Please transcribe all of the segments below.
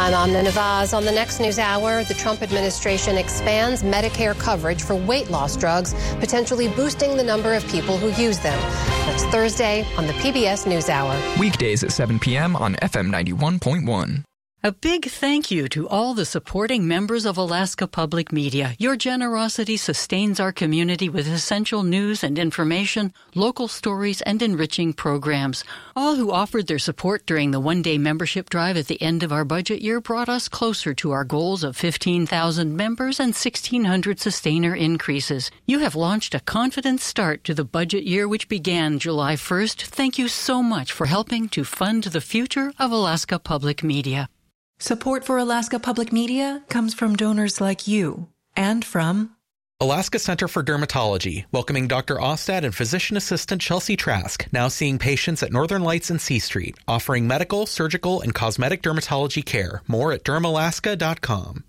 I'm Amna Nawaz. On the next news hour, the Trump administration expands Medicare coverage for weight loss drugs, potentially boosting the number of people who use them. That's Thursday on the PBS NewsHour. Weekdays at 7 p.m. on FM 91.1. A big thank you to all the supporting members of Alaska Public Media. Your generosity sustains our community with essential news and information, local stories, and enriching programs. All who offered their support during the one-day membership drive at the end of our budget year brought us closer to our goals of 15,000 members and 1,600 sustainer increases. You have launched a confident start to the budget year, which began July 1st. Thank you so much for helping to fund the future of Alaska Public Media. Support for Alaska Public Media comes from donors like you and from Alaska Center for Dermatology, welcoming Dr. Ostad and physician assistant Chelsea Trask, now seeing patients at Northern Lights and C Street, offering medical, surgical, and cosmetic dermatology care. More at dermalaska.com.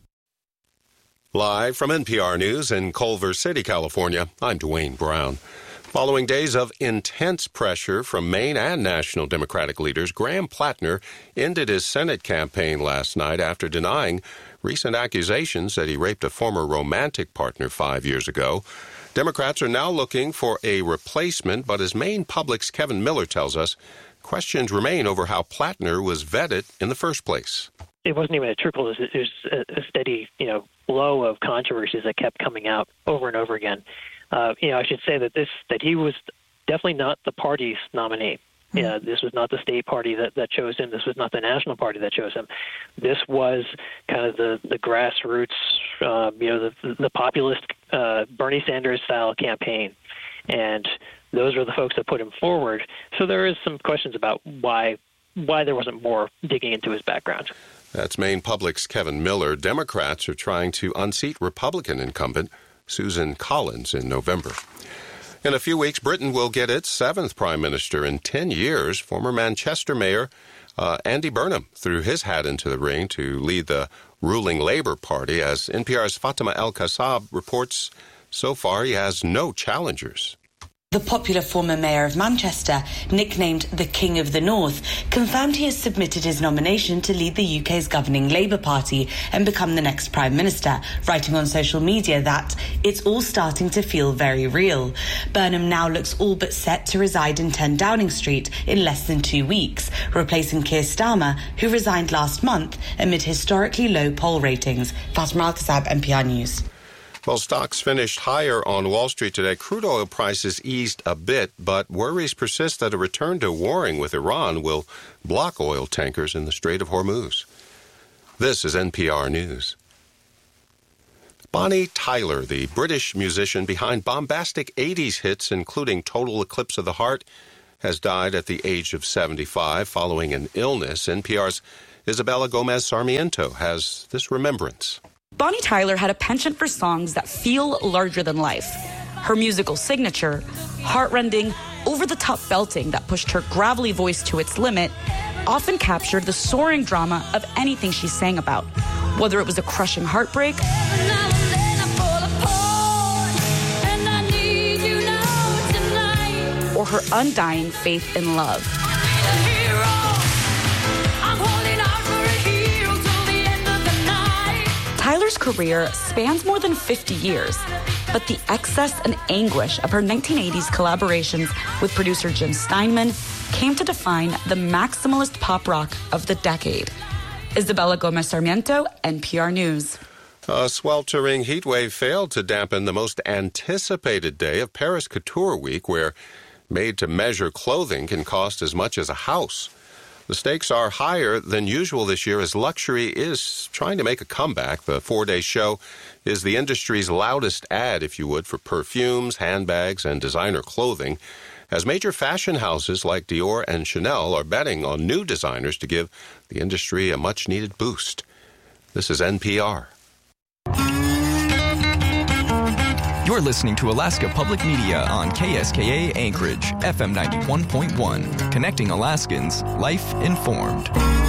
Live from NPR News in Culver City, California, I'm Dwayne Brown. Following days of intense pressure from Maine and national Democratic leaders, Graham Plattner ended his Senate campaign last night after denying recent accusations that he raped a former romantic partner 5 years ago. Democrats are now looking for a replacement, but as Maine Public's Kevin Miller tells us, questions remain over how Plattner was vetted in the first place. It wasn't even a trickle. It was a steady, flow of controversies that kept coming out over and over again. I should say that he was definitely not the party's nominee. Yeah, this was not the state party that chose him. This was not the national party that chose him. This was kind of the grassroots, the populist Bernie Sanders style campaign, and those are the folks that put him forward. So there is some questions about why there wasn't more digging into his background. That's Maine Public's Kevin Miller. Democrats are trying to unseat Republican incumbent Susan Collins in November. In a few weeks, Britain will get its seventh prime minister in 10 years. Former Manchester Mayor Andy Burnham threw his hat into the ring to lead the ruling Labour Party. As NPR's Fatima El-Kassab reports, so far he has no challengers. The popular former mayor of Manchester, nicknamed the King of the North, confirmed he has submitted his nomination to lead the UK's governing Labour Party and become the next Prime Minister, writing on social media that it's all starting to feel very real. Burnham now looks all but set to reside in 10 Downing Street in less than 2 weeks, replacing Keir Starmer, who resigned last month amid historically low poll ratings. Fatima Al-Kassab, NPR News. Well, stocks finished higher on Wall Street today. Crude oil prices eased a bit, but worries persist that a return to warring with Iran will block oil tankers in the Strait of Hormuz. This is NPR News. Bonnie Tyler, the British musician behind bombastic 80s hits, including Total Eclipse of the Heart, has died at the age of 75 following an illness. NPR's Isabella Gomez Sarmiento has this remembrance. Bonnie Tyler had a penchant for songs that feel larger than life. Her musical signature, heartrending, over-the-top belting that pushed her gravelly voice to its limit, often captured the soaring drama of anything she sang about, whether it was a crushing heartbreak or her undying faith in love. Tyler's career spans more than 50 years, but the excess and anguish of her 1980s collaborations with producer Jim Steinman came to define the maximalist pop rock of the decade. Isabella Gomez Sarmiento, NPR News. A sweltering heat wave failed to dampen the most anticipated day of Paris Couture Week, where made-to-measure clothing can cost as much as a house. The stakes are higher than usual this year as luxury is trying to make a comeback. The 4-day show is the industry's loudest ad, if you would, for perfumes, handbags, and designer clothing, as major fashion houses like Dior and Chanel are betting on new designers to give the industry a much-needed boost. This is NPR. You're listening to Alaska Public Media on KSKA Anchorage, FM 91.1, connecting Alaskans, life informed.